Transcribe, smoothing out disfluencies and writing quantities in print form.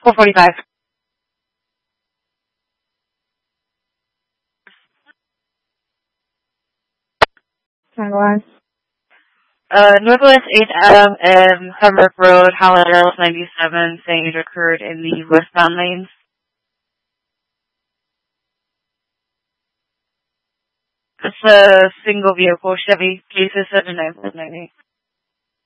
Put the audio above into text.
445. Timeline. Northwest 8th Adam and Hemrick Road, Holland Rails 97, saying it occurred in the westbound lanes. It's a single vehicle Chevy Case 7990.